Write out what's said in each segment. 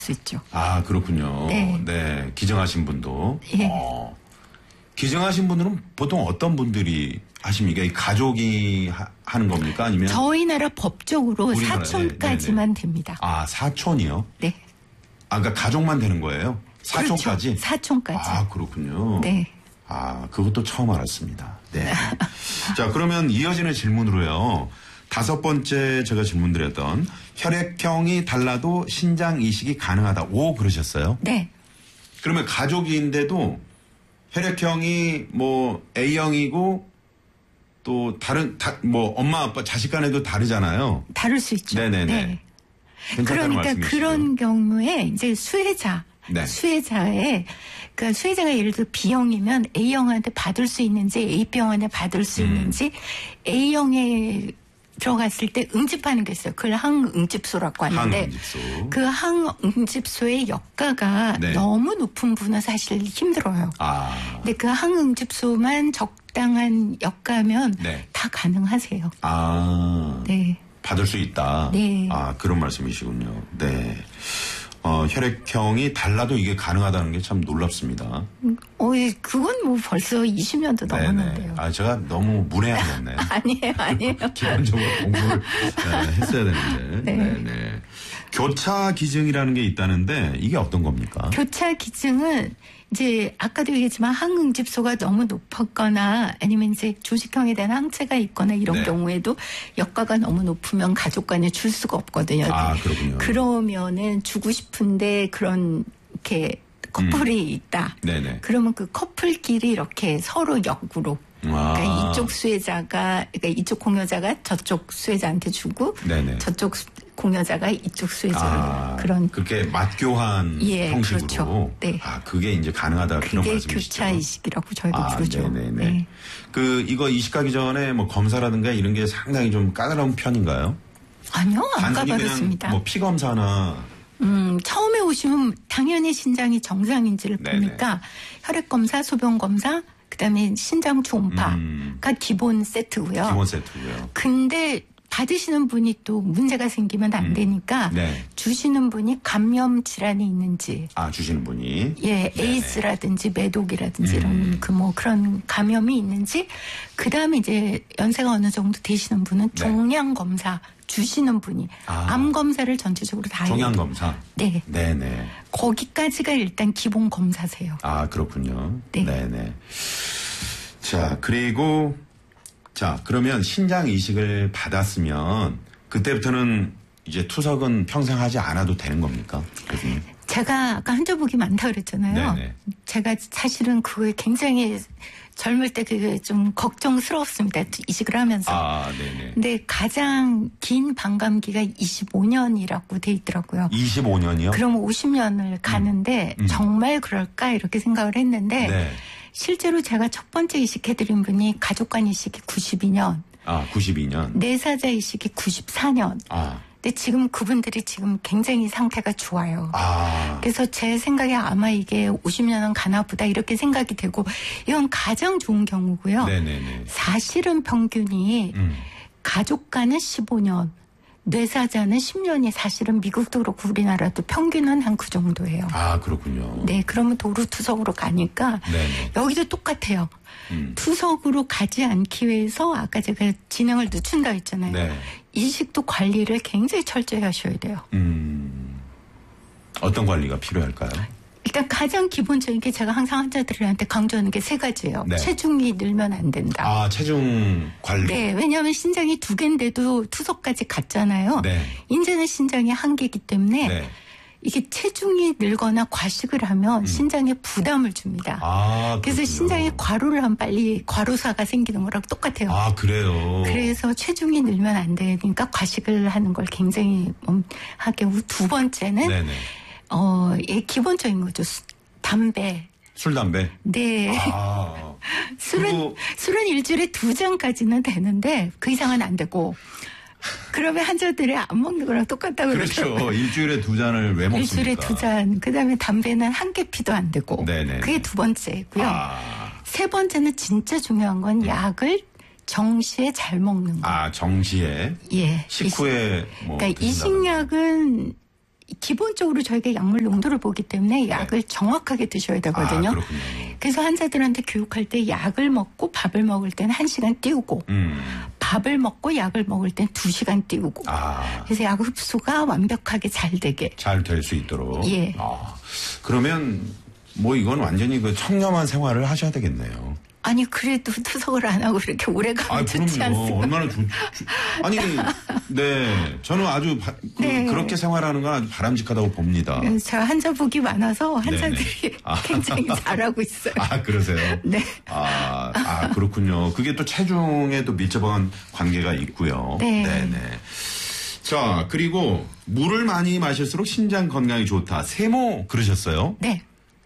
수 있죠. 아, 그렇군요. 네. 네. 기증하신 분도. 예. 기증하신 분들은 보통 어떤 분들이 하십니까? 이 가족이 하는 겁니까? 아니면? 저희 나라 법적으로 우리나라, 사촌까지만 됩니다. 아, 사촌이요? 네. 아, 그러니까 가족만 되는 거예요? 사촌까지? 그렇죠. 사촌까지. 아, 그렇군요. 네. 아, 그것도 처음 알았습니다. 네. 자, 그러면 이어지는 질문으로요. 5번째 제가 질문 드렸던 혈액형이 달라도 신장 이식이 가능하다. 오, 그러셨어요? 네. 그러면 가족인데도 혈액형이 뭐 A형이고 또 다른, 뭐 엄마, 아빠, 자식 간에도 다르잖아요. 다를 수 있죠. 네네네. 네. 괜찮다는 그러니까 말씀이시죠? 그런 경우에 이제 수혜자. 네. 그러니까 수혜자가 예를 들어 B형이면 A형한테 받을 수 있는지 A병원에 받을 수 있는지 A형에 들어갔을 때 응집하는 게 있어요. 그걸 항응집소라고 하는데 항응집소. 그 항응집소의 역가가 네. 너무 높은 분은 사실 힘들어요. 아. 근데 그 항응집소만 적당한 역가면 네. 다 가능하세요. 아. 네. 받을 수 있다. 네. 아, 그런 말씀이시군요. 네. 혈액형이 달라도 이게 가능하다는 게 참 놀랍습니다. 그건 뭐 벌써 20년도 넘었는데요. 아, 제가 너무 문외한이었네. 아니에요. 기본적으로 공부를 했어야 되는데. 네. 네. 교차 기증이라는 게 있다는데 이게 어떤 겁니까? 교차 기증은 이제 아까도 얘기했지만 항응집소가 너무 높았거나 아니면 이제 조직형에 대한 항체가 있거나 이런 네. 경우에도 역가가 너무 높으면 가족 간에 줄 수가 없거든요. 아, 그렇군요. 그러면은 주고 싶은데 그런 이렇게 커플이 있다. 네네. 그러면 그 커플끼리 이렇게 서로 역으로 그러니까 이쪽 수혜자가 그러니까 이쪽 공여자가 저쪽 수혜자한테 주고 네네. 저쪽 공여자가 이쪽 수혜자 그런 그렇게 맞교환 예, 형식으로. 그렇죠. 네. 아, 그게 이제 가능하다 그런 그게 말씀이시죠. 교차 이식이라고 저희가 부르죠. 네네네. 네. 이거 이식하기 전에 뭐 검사라든가 이런 게 상당히 좀 까다로운 편인가요? 아니요, 안 단순히 가봐봤습니다. 그냥 뭐 피 검사나 처음에 오시면 당연히 신장이 정상인지를 네네. 보니까 혈액 검사, 소변 검사, 그다음에 신장 초음파가 기본 세트고요. 기본 세트고요. 근데 받으시는 분이 또 문제가 생기면 안 되니까 네. 주시는 분이 감염 질환이 있는지 주시는 분이. 예, 에이즈라든지 매독이라든지 이런 그런 감염이 있는지 그다음에 이제 연세가 어느 정도 되시는 분은 네. 종양 검사 주시는 분이 암 검사를 전체적으로 다 종양 해요. 검사. 네. 네네. 거기까지가 일단 기본 검사세요. 아, 그렇군요. 네. 네네. 자, 그리고 그러면 신장 이식을 받았으면 그때부터는 이제 투석은 평생 하지 않아도 되는 겁니까? 교수님? 제가 아까 환자복이 많다 그랬잖아요. 네네. 제가 사실은 그거에 굉장히 젊을 때 그게 좀 걱정스러웠습니다. 이식을 하면서. 네네. 근데 가장 긴 반감기가 25년이라고 돼 있더라고요. 25년이요? 그러면 50년을 가는데 정말 그럴까 이렇게 생각을 했는데 네. 실제로 제가 첫 번째 이식해드린 분이 가족간 이식이 92년. 92년. 내사자 이식이 94년. 근데 지금 그분들이 지금 굉장히 상태가 좋아요. 그래서 제 생각에 아마 이게 50년은 가나 보다 이렇게 생각이 되고 이건 가장 좋은 경우고요. 네네네. 사실은 평균이 가족간은 15년, 뇌사자는 10년이 사실은 미국도 그렇고 우리나라도 평균은 한 그 정도예요. 그렇군요. 네, 그러면 도루 투석으로 가니까 네네. 여기도 똑같아요. 투석으로 가지 않기 위해서 아까 제가 진행을 늦춘다 했잖아요. 네. 이식도 관리를 굉장히 철저히 하셔야 돼요. 어떤 관리가 필요할까요? 일단 가장 기본적인 게 제가 항상 환자들한테 강조하는 게 3가지예요. 네. 체중이 늘면 안 된다. 체중 관리. 네, 왜냐하면 신장이 2개인데도 투석까지 갔잖아요. 네. 이제는 신장이 1개이기 때문에 네. 이게 체중이 늘거나 과식을 하면 신장에 부담을 줍니다. 그래서 그렇군요. 신장에 과로를 하면 빨리 과로사가 생기는 거랑 똑같아요. 그래요? 그래서 체중이 늘면 안 되니까 과식을 하는 걸 굉장히 하게. 2번째는 네네. 기본적인 거죠. 담배. 술, 담배? 네. 술은 일주일에 2잔까지는 되는데 그 이상은 안 되고. 그러면 환자들이 안 먹는 거랑 똑같다고 그러더라고요. 그렇죠. 일주일에 2잔을 왜 먹습니까? 일주일에 2잔. 그다음에 담배는 1개 피도 안 되고. 네네. 그게 2번째고요. 3번째는 진짜 중요한 건 약을 정시에 잘 먹는 거. 정시에? 예. 식후에 뭐. 그러니까 이식약은 기본적으로 저희가 약물 농도를 보기 때문에 약을 정확하게 드셔야 되거든요. 아, 그렇군요. 그래서 환자들한테 교육할 때 약을 먹고 밥을 먹을 때는 1시간 띄우고 밥을 먹고 약을 먹을 땐 2시간 띄우고 그래서 약 흡수가 완벽하게 잘 되게. 잘 될 수 있도록. 예. 그러면 뭐 이건 완전히 그 청렴한 생활을 하셔야 되겠네요. 아니 그래도 투석을 안 하고 그렇게 오래 가면 좋지 않습니까? 얼마나 아니 네 저는 아주 그렇게 생활하는 건 아주 바람직하다고 봅니다. 제가 환자복이 많아서 환자들이 굉장히 잘하고 있어요. 아 그러세요? 네. 그렇군요. 그게 또 체중에 또 밀접한 관계가 있고요. 네. 네네. 자 그리고 물을 많이 마실수록 신장 건강이 좋다. 세모 그러셨어요? 네.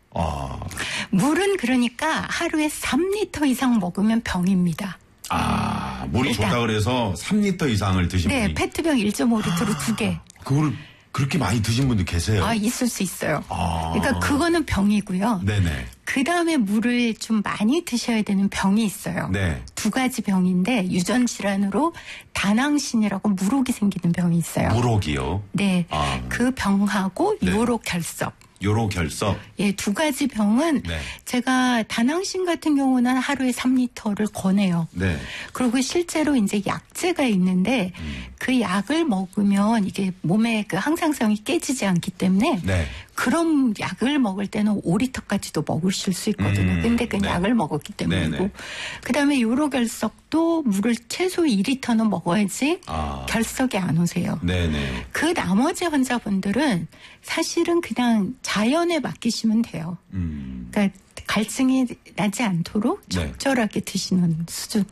물은 그러니까 하루에 3리터 이상 먹으면 병입니다. 물이 일단, 좋다 그래서 3리터 이상을 드신 분이. 네, 페트병 1.5리터로 2개. 그걸 그렇게 많이 드신 분들 계세요? 있을 수 있어요. 그러니까 그거는 병이고요. 네네. 그 다음에 물을 좀 많이 드셔야 되는 병이 있어요. 네. 2가지 병인데 유전 질환으로 다낭신이라고 물혹이 생기는 병이 있어요. 물혹이요? 네. 그 병하고 요로결석. 요로결석? 예, 2가지 병은 제가 다낭신 같은 경우는 하루에 3리터를 권해요. 네. 그리고 실제로 이제 약제가 있는데 그 약을 먹으면 이게 몸의 그 항상성이 깨지지 않기 때문에 그런 약을 먹을 때는 5리터까지도 먹으실 수 있거든요. 근데 그 약을 먹었기 때문이고. 그다음에 요로결석도 물을 최소 2리터는 먹어야지 결석이 안 오세요. 네네. 그 나머지 환자분들은 사실은 그냥 자연에 맡기시면 돼요. 그러니까 갈증이 나지 않도록 적절하게 드시는 수준.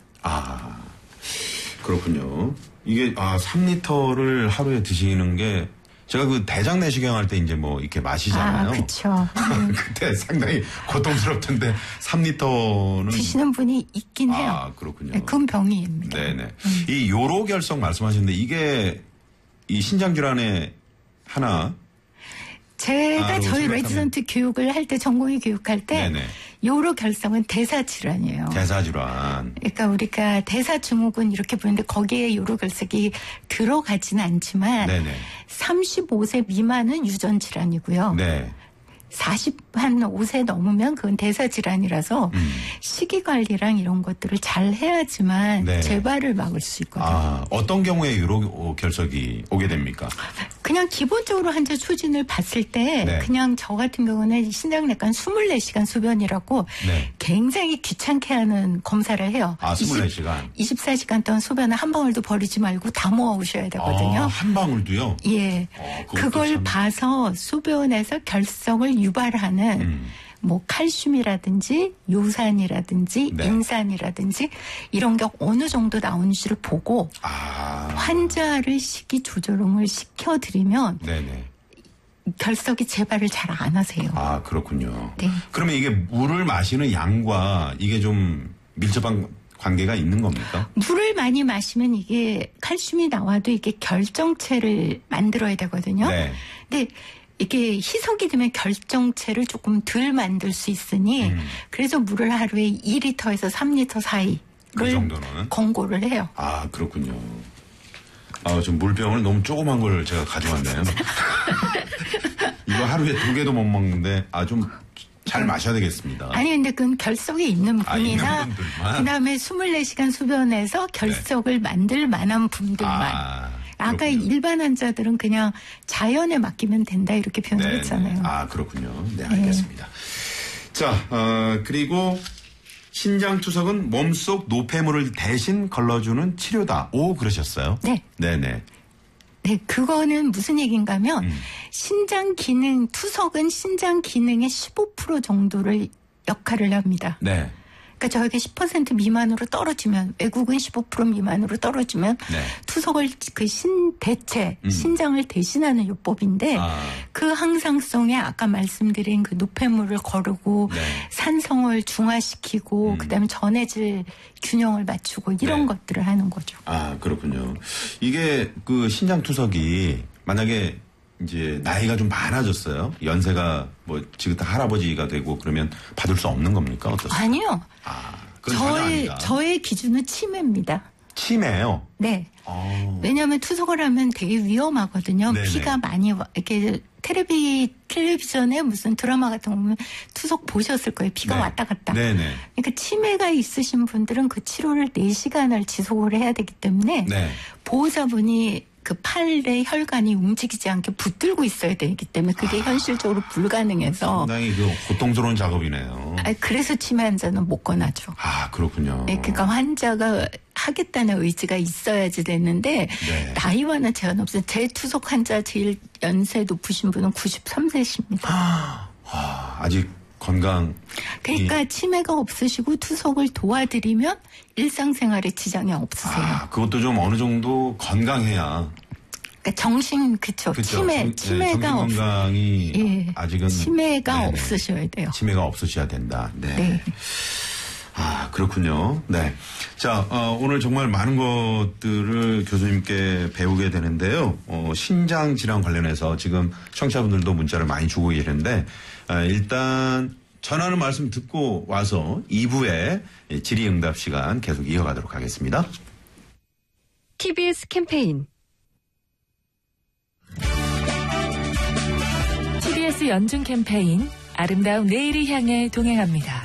그렇군요. 이게 3리터를 하루에 드시는 게 제가 그 대장 내시경 할 때 이제 뭐 이렇게 마시잖아요. 그렇죠. 그때 상당히 고통스럽던데 3리터는 드시는 분이 있긴 해요. 그렇군요. 네, 그건 병이입니다. 네네. 이 요로결석 말씀하셨는데 이게 이 신장 질환의 하나. 제가 저희 레지던트 교육을 할 때 전공의 교육할 때 요로결석은 대사질환이에요. 대사질환. 그러니까 우리가 대사증후군 이렇게 부르는데 거기에 요로결석이 들어가지는 않지만 35세 미만은 유전질환이고요. 45세 넘으면 그건 대사질환이라서 식이관리랑 이런 것들을 잘 해야지만 재발을 막을 수 있거든요. 어떤 경우에 요로결석이 오게 됩니까? 그냥 기본적으로 환자 추진을 봤을 때 그냥 저 같은 경우는 신장내과는 24시간 소변이라고 굉장히 귀찮게 하는 검사를 해요. 24시간? 24시간 동안 소변을 한 방울도 버리지 말고 다 모아 오셔야 되거든요. 한 방울도요? 예. 그걸 봐서 소변에서 결석을 유발하는 뭐 칼슘이라든지 요산이라든지 인산이라든지 이런 게 어느 정도 나오는지를 보고 환자를 식이 조절을 시켜드리면 결석이 재발을 잘 안 하세요. 그렇군요. 그러면 이게 물을 마시는 양과 이게 좀 밀접한 관계가 있는 겁니까? 물을 많이 마시면 이게 칼슘이 나와도 이게 결정체를 만들어야 되거든요. 근데 이게 희석이 되면 결정체를 조금 덜 만들 수 있으니 그래서 물을 하루에 2리터에서 3리터 사이를 그 정도는 권고를 해요. 그렇군요. 좀 물병을 너무 조그만 걸 제가 가져왔네요. 이거 하루에 2개도 못 먹는데 좀 잘 마셔야 되겠습니다. 아니 근데 그건 결석이 있는 분이나 그다음에 24시간 소변에서 결석을 만들 만한 분들만. 아까 일반 환자들은 그냥 자연에 맡기면 된다 이렇게 표현을 했잖아요. 그렇군요. 네, 알겠습니다. 자, 그리고 신장투석은 몸속 노폐물을 대신 걸러주는 치료다. 그러셨어요? 네네. 네, 그거는 무슨 얘기인가 하면 신장 기능, 투석은 신장 기능의 15% 정도를 역할을 합니다. 그러니까 저희가 10% 미만으로 떨어지면 외국은 15% 미만으로 떨어지면 투석을 그 신장을 대신하는 요법인데 그 항상성에 아까 말씀드린 그 노폐물을 거르고 산성을 중화시키고 그다음에 전해질 균형을 맞추고 이런 것들을 하는 거죠. 그렇군요. 이게 그 신장 투석이 만약에 이제 나이가 좀 많아졌어요. 연세가 뭐 지긋한 할아버지가 되고 그러면 받을 수 없는 겁니까? 어떻습니까? 아니요. 저의 기준은 치매입니다. 치매요? 네. 왜냐하면 투석을 하면 되게 위험하거든요. 네네. 피가 많이 이렇게 텔레비전에 무슨 드라마 같은 거 보면 투석 보셨을 거예요. 피가 네. 왔다 갔다. 네네. 그러니까 치매가 있으신 분들은 그 치료를 4시간을 지속을 해야 되기 때문에 네. 보호자분이 그 팔의 혈관이 움직이지 않게 붙들고 있어야 되기 때문에 그게 현실적으로 불가능해서 상당히 그 고통스러운 작업이네요. 그래서 치매 환자는 못 권하죠. 아, 그렇군요. 네, 그러니까 환자가 하겠다는 의지가 있어야지 되는데 네. 나이와는 제한 없어요. 제 투석 환자 제일 연세 높으신 분은 93세십니다. 아직 건강. 그러니까 치매가 없으시고 투석을 도와드리면 일상생활에 지장이 없으세요. 그것도 좀 어느 정도 건강해야. 그러니까 정신 그쵸. 치매가 정신 건강이 예, 아직은 치매가 네네. 없으셔야 돼요. 치매가 없으셔야 된다. 네. 네. 그렇군요. 네. 자, 오늘 정말 많은 것들을 교수님께 배우게 되는데요. 신장 질환 관련해서 지금 청취자분들도 문자를 많이 주고 계시는데, 일단 전하는 말씀 듣고 와서 2부에 질의응답 시간 계속 이어가도록 하겠습니다. TBS 캠페인 TBS 연중 캠페인 아름다운 내일을 향해 동행합니다.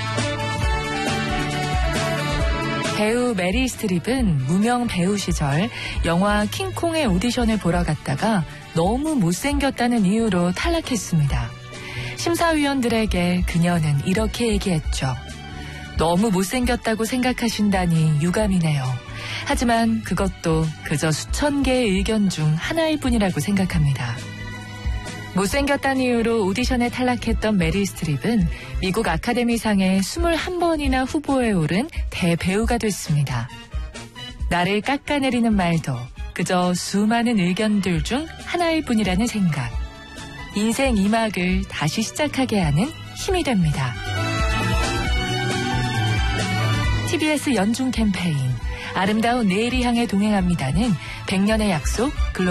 배우 메리 스트립은 무명 배우 시절 영화 킹콩의 오디션을 보러 갔다가 너무 못생겼다는 이유로 탈락했습니다. 심사위원들에게 그녀는 이렇게 얘기했죠. 너무 못생겼다고 생각하신다니 유감이네요. 하지만 그것도 그저 수천 개의 의견 중 하나일 뿐이라고 생각합니다. 못생겼다는 이유로 오디션에 탈락했던 메리 스트립은 미국 아카데미상에 21번이나 후보에 오른 대배우가 됐습니다. 나를 깎아내리는 말도 그저 수많은 의견들 중 하나일 뿐이라는 생각. 인생 2막을 다시 시작하게 하는 힘이 됩니다. TBS 연중 캠페인 아름다운 내일을 향해 동행합니다는 100년의 약속